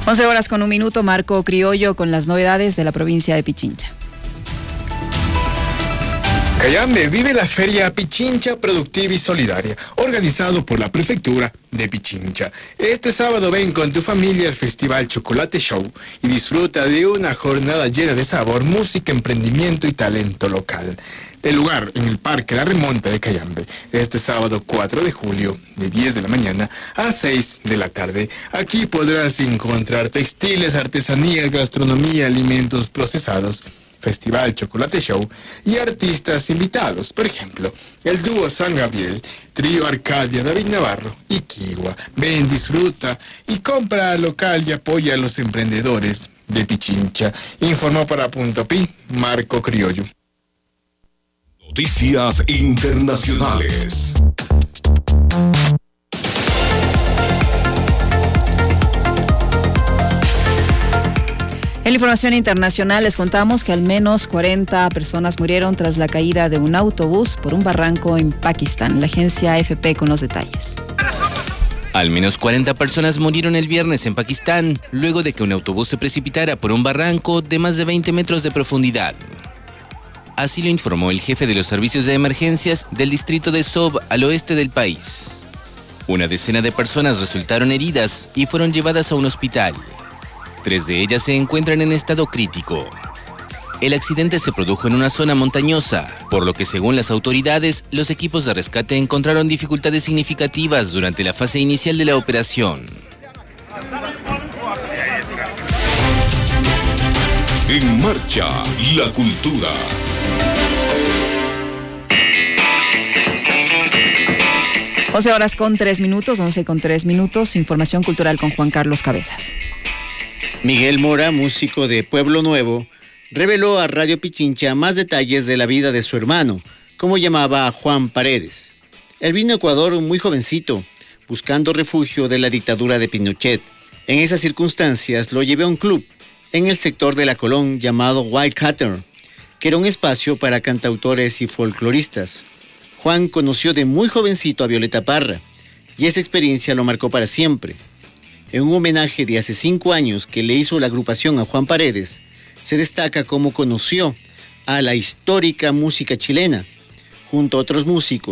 11:01, Marco Criollo con las novedades de la provincia de Pichincha. Cayambe vive la Feria Pichincha Productiva y Solidaria, organizado por la Prefectura de Pichincha. Este sábado ven con tu familia al Festival Chocolate Show y disfruta de una jornada llena de sabor, música, emprendimiento y talento local. El lugar en el Parque La Remonta de Cayambe, este sábado 4 de julio, de 10 de la mañana a 6 de la tarde. Aquí podrás encontrar textiles, artesanía, gastronomía, alimentos procesados, Festival Chocolate Show y artistas invitados, por ejemplo, el dúo San Gabriel, Trío Arcadia, David Navarro y Kiwa. Ven, disfruta y compra local y apoya a los emprendedores de Pichincha. Informó para Punto Pi, Marco Criollo. Noticias internacionales. En la información internacional les contamos que al menos 40 personas murieron tras la caída de un autobús por un barranco en Pakistán. La agencia AFP con los detalles. Al menos 40 personas murieron el viernes en Pakistán, luego de que un autobús se precipitara por un barranco de más de 20 metros de profundidad. Así lo informó el jefe de los servicios de emergencias del distrito de Sob, al oeste del país. Una decena de personas resultaron heridas y fueron llevadas a un hospital. 3 de ellas se encuentran en estado crítico. El accidente se produjo en una zona montañosa, por lo que según las autoridades, los equipos de rescate encontraron dificultades significativas durante la fase inicial de la operación. En marcha, la cultura. Once horas con 3 minutos, 11:03, información cultural con Juan Carlos Cabezas. Miguel Mora, músico de Pueblo Nuevo, reveló a Radio Pichincha más detalles de la vida de su hermano, como llamaba a Juan Paredes. Él vino a Ecuador muy jovencito, buscando refugio de la dictadura de Pinochet. En esas circunstancias lo llevé a un club en el sector de la Colón llamado Wildcatter, que era un espacio para cantautores y folcloristas. Juan conoció de muy jovencito a Violeta Parra, y esa experiencia lo marcó para siempre. En un homenaje de hace 5 años que le hizo la agrupación a Juan Paredes, se destaca cómo conoció a la histórica música chilena, junto a otros músicos.